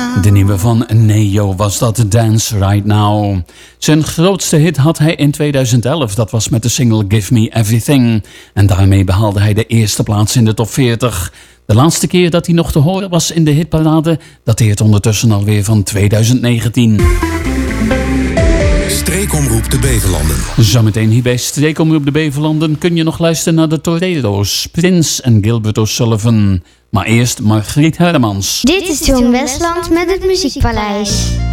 De nieuwe van Neo was dat, Dance Right Now. Zijn grootste hit had hij in 2011. Dat was met de single Give Me Everything. En daarmee behaalde hij de eerste plaats in de top 40. De laatste keer dat hij nog te horen was in de hitparade dateert ondertussen alweer van 2019. Streekomroep de Beverlanden. Zometeen hier bij Streekomroep de Beverlanden kun je nog luisteren naar de Torero's, Prins en Gilbert O'Sullivan. Maar eerst Margriet Hermans. Dit is Jong Westland met het Muziekpaleis.